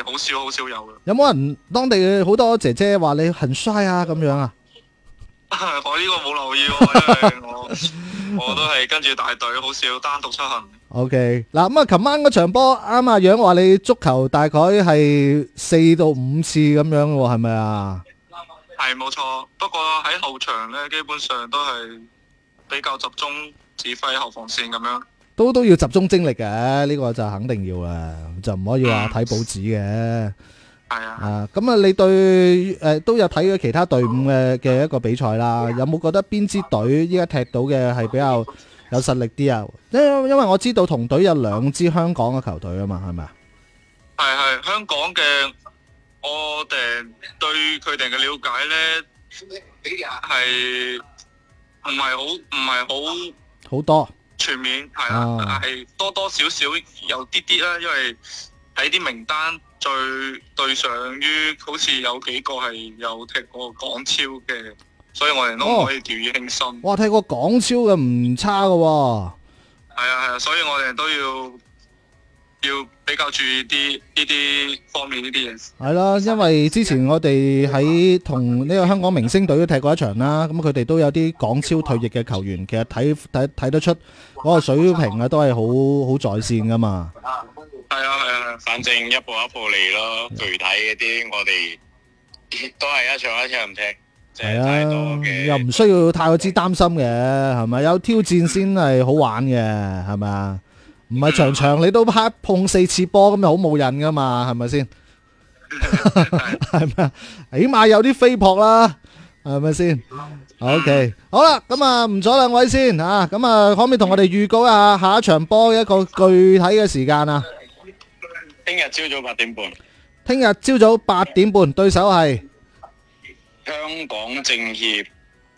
好少有嘅。 有冇人當地好多姐姐話你很帥啊咁樣啊？ 我呢個冇留意喎，因為我都係跟住大隊，好少單獨出行。 OK， 嗱咁啊，琴晚嗰場波啱阿楊話你足球大概係4到5次咁樣喎，係咪啊？ 係冇錯，不過喺後場呢，基本上都係比較集中指揮後防線咁樣。 都要集中精力嘅，呢個就肯定要啦，就唔可以話睇報紙嘅。 係啊。 咁啊，你對都有睇咗其他隊伍嘅一個比賽啦，有冇覺得邊支隊依家踢到嘅係比較有實力啲啊？因為我知道同隊有2支香港嘅球隊啊嘛，係咪啊？ 係香港嘅，我哋對佢哋嘅了解呢，係唔係好多全面，係啊，係多多少少有啲啦，因為喺啲名單對上於好似有幾個係有踢過港超嘅，所以我哋都唔可以掉以輕心。 哇，踢過港超嘅唔差㗎喎。 係啊，所以我哋都要比較注意呢啲方面呢啲嘢。 係啦，因為之前我哋喺同呢個香港明星隊都踢過一場啦，咁佢哋都有啲港超退役嘅球員，其實睇得出嗰個水平啊，都係好在線噶嘛。 係啊， 反正一步一步嚟咯，具體嗰啲我哋都係一場一場踢，即係太多嘅， 又唔需要太過之擔心嘅，係咪？有挑戰先係好玩嘅，係咪啊？唔係場你都碰4次波咁就好冇癮噶嘛，係咪先？係咪啊？起碼有啲飛撲啦，係咪先？OK， 好啦，咁啊唔阻兩位先啊，咁啊可唔可以同我哋預告一下下一場波嘅一個具體嘅時間啊？ 聽日朝早8點半。 聽日朝早8點半，對手係香港政協。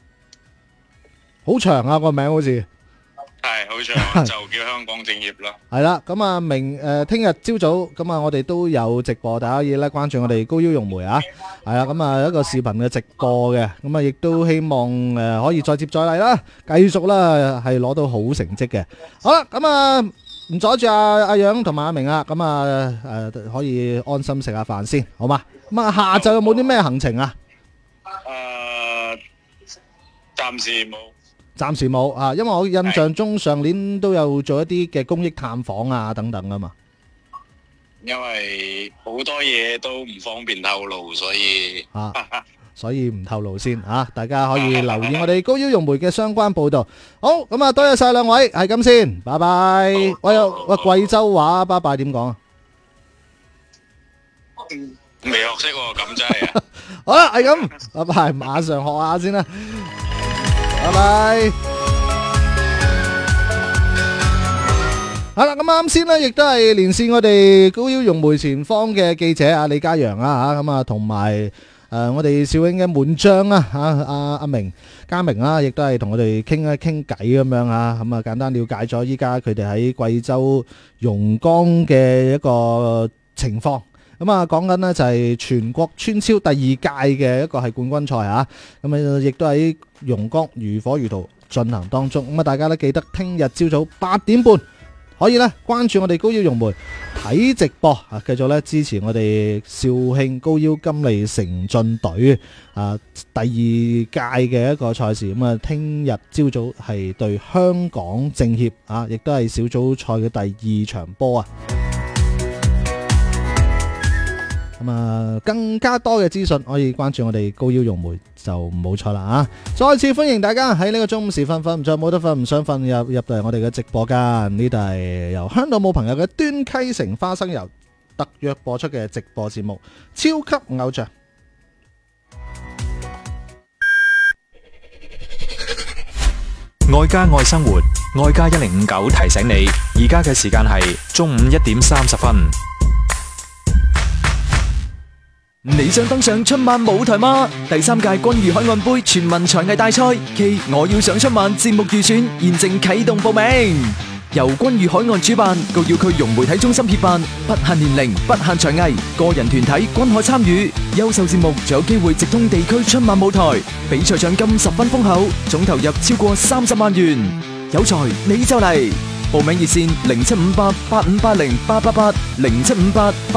好長啊個名好似。 係好長，就叫香港政協咯。 係啦，咁啊聽日朝早咁啊，我哋都有直播，大家可以咧關注我哋高腰融媒啊。係啦，咁啊一個視頻嘅直播嘅，咁啊亦都希望可以再接再厲啦，繼續啦係攞到好成績嘅。好啦，咁啊唔阻住阿楊同埋阿明啊，咁啊可以安心食下飯先，好嘛？咁啊下晝有冇啲咩行程啊？暫時冇啊，因為我印象中上年都有做一啲嘅公益探訪啊等等啊嘛。 因為好多嘢都唔方便透露， 所以唔透露先啊，大家可以留意我哋高腰融媒嘅相關報道。好，咁啊多謝晒兩位，係咁先，拜拜。喂，貴州話拜拜點講啊？ 未學識喎，咁真係啊！ 好啦，係咁，拜拜，馬上學下先啦。拜拜。好啦，咁啱先呢，亦都係連線我哋高腰融媒前方嘅記者阿李嘉陽啊，咁啊同埋我哋肇慶嘅門將啊，阿明嘉明啦，亦都係同我哋傾一傾偈咁樣啊，咁啊簡單了解咗依家佢哋喺貴州榕江嘅一個情況。咁啊，講緊呢就係全國村超第2屆嘅一個係冠軍賽啊，咁啊亦都喺榕江如火如荼進行當中。咁啊，大家都記得聽日朝早8點半可以咧關注我哋高腰融媒睇直播啊，繼續咧支持我哋肇慶高腰金利城進隊啊第2屆嘅一個賽事。咁啊，聽日朝早係對香港政協啊，亦都係小組賽嘅第2場波啊。咁啊，更加多嘅資訊可以關注我哋高腰融媒就冇錯啦啊！再次歡迎大家喺呢個中午時分，瞓唔着冇得瞓，唔想瞓入嚟我哋嘅直播間。呢度係由香港冇朋友嘅端溪城花生油特約播出嘅直播節目《超級偶像》。 愛家愛生活，愛家1059提醒你，而家嘅時間係中午1點30分。 你想登上春晚舞台嗎？第3屆君譽海岸杯全民才藝大賽暨我要上春晚節目預選現正啟動報名，由君譽海岸主辦，高要區融媒體中心協辦，不限年齡，不限才藝，個人團體均可參與。優秀節目仲有機會直通地區春晚舞台，比賽獎金十分豐厚，總投入超過30萬元。有才你就嚟，報名熱線0758858088880758